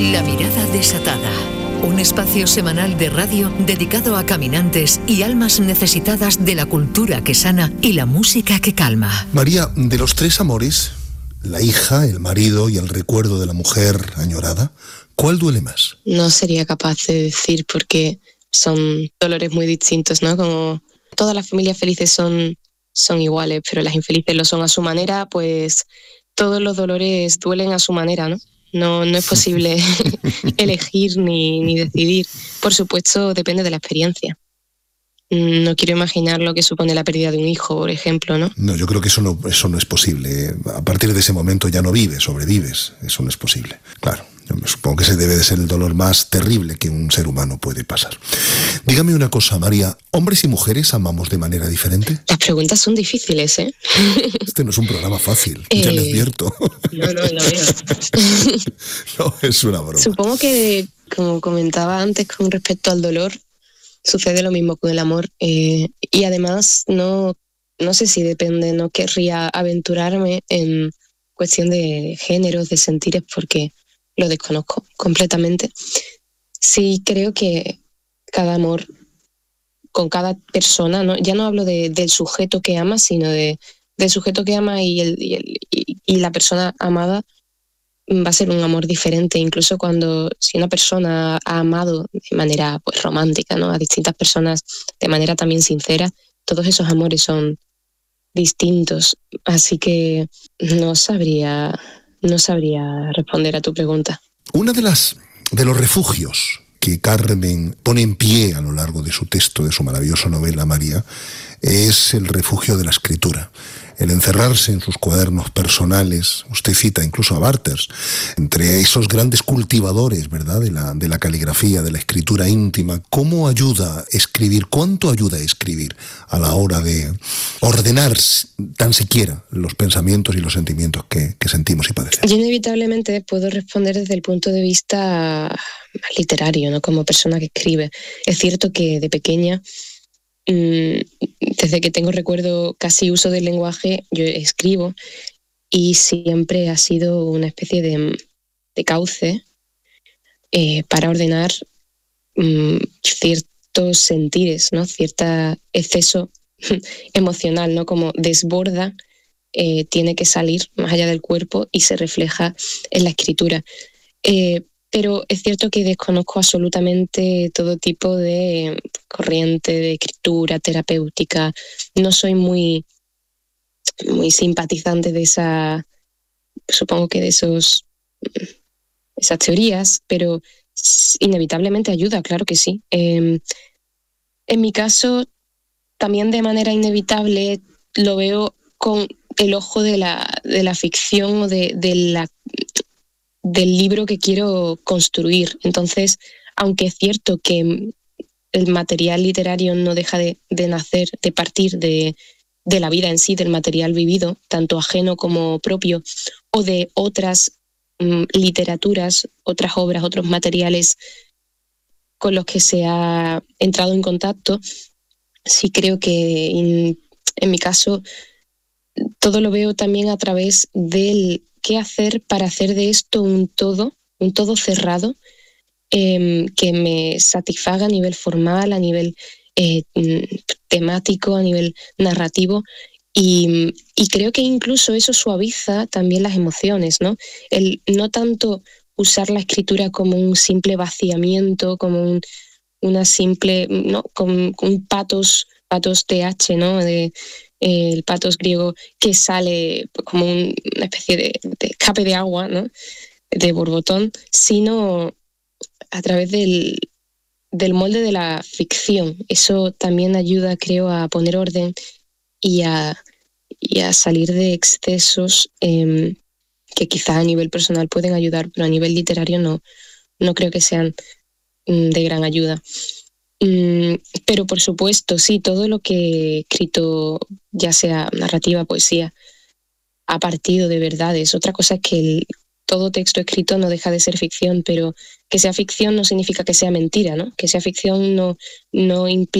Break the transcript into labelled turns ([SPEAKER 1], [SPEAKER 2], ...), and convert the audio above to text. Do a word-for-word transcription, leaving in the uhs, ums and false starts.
[SPEAKER 1] La mirada desatada. Un espacio semanal de radio dedicado a caminantes y almas necesitadas de la cultura que sana y la música que calma.
[SPEAKER 2] María, de los tres amores, la hija, el marido y el recuerdo de la mujer añorada, ¿cuál duele más?
[SPEAKER 3] No sería capaz de decir porque son dolores muy distintos, ¿no? Como todas las familias felices son, son iguales, pero las infelices lo son a su manera, pues todos los dolores duelen a su manera, ¿no? No, no es posible elegir ni, ni decidir. Por supuesto, depende de la experiencia. No quiero imaginar lo que supone la pérdida de un hijo, por ejemplo, ¿no?
[SPEAKER 2] No, yo creo que eso no, eso no es posible. A partir de ese momento ya no vives, sobrevives. Eso no es posible. Claro, yo me supongo que ese debe de ser el dolor más terrible que un ser humano puede pasar. Dígame una cosa, María. ¿Hombres y mujeres amamos de manera diferente?
[SPEAKER 3] Las preguntas son difíciles, ¿eh?
[SPEAKER 2] Este no es un programa fácil,
[SPEAKER 3] eh,
[SPEAKER 2] ya le advierto.
[SPEAKER 3] No, no, no veo.
[SPEAKER 2] No, es una broma.
[SPEAKER 3] Supongo que, como comentaba antes con respecto al dolor, sucede lo mismo con el amor. Eh, y además, no, no sé si depende, no querría aventurarme en cuestión de géneros, de sentires, porque lo desconozco completamente. Sí creo que cada amor, con cada persona, ¿no? Ya no hablo de, del sujeto que ama, sino de, del sujeto que ama y, el, y, el, y, y la persona amada, va a ser un amor diferente. Incluso cuando, si una persona ha amado de manera pues romántica, ¿no? A distintas personas de manera también sincera, todos esos amores son distintos. Así que no sabría, no sabría responder a tu pregunta.
[SPEAKER 2] Una de las de los refugios que Carmen pone en pie a lo largo de su texto, de su maravillosa novela María, es el refugio de la escritura. El encerrarse en sus cuadernos personales, usted cita incluso a Barthes, entre esos grandes cultivadores, ¿verdad?, de la, de la caligrafía, de la escritura íntima. ¿Cómo ayuda a escribir? ¿Cuánto ayuda a escribir a la hora de ordenar tan siquiera los pensamientos y los sentimientos que, que sentimos y padecemos?
[SPEAKER 3] Yo inevitablemente puedo responder desde el punto de vista literario, ¿no?, como persona que escribe. Es cierto que de pequeña, desde que tengo recuerdo casi uso del lenguaje, yo escribo y siempre ha sido una especie de, de cauce eh, para ordenar um, ciertos sentires, ¿no? Cierto exceso emocional, ¿no? Como desborda, eh, tiene que salir más allá del cuerpo y se refleja en la escritura. Eh, Pero es cierto que desconozco absolutamente todo tipo de corriente de escritura terapéutica. No soy muy, muy simpatizante de esa, supongo que de esos, esas teorías, pero inevitablemente ayuda, claro que sí. Eh, en mi caso, también de manera inevitable lo veo con el ojo de la, de la ficción o de, de la... del libro que quiero construir. Entonces, aunque es cierto que el material literario no deja de, de nacer, de partir de, de la vida en sí, del material vivido, tanto ajeno como propio, o de otras um, literaturas, otras obras, otros materiales con los que se ha entrado en contacto, sí creo que en, en mi caso todo lo veo también a través del qué hacer para hacer de esto un todo, un todo cerrado, eh, que me satisfaga a nivel formal, a nivel eh, temático, a nivel narrativo, y, y creo que incluso eso suaviza también las emociones, ¿no? El no tanto usar la escritura como un simple vaciamiento, como un, una simple, ¿no?, como un patos, patos th, ¿no?, de el patos griego que sale como un, una especie de, de escape de agua, ¿no?, de borbotón, sino a través del, del molde de la ficción. Eso también ayuda, creo, a poner orden y a, y a salir de excesos eh, que quizá a nivel personal pueden ayudar, pero a nivel literario no, no creo que sean mm, de gran ayuda. Pero por supuesto, sí, todo lo que he escrito, ya sea narrativa, poesía, ha partido de verdades. Otra cosa es que el, todo texto escrito no deja de ser ficción, pero que sea ficción no significa que sea mentira, ¿no? Que sea ficción no, no implica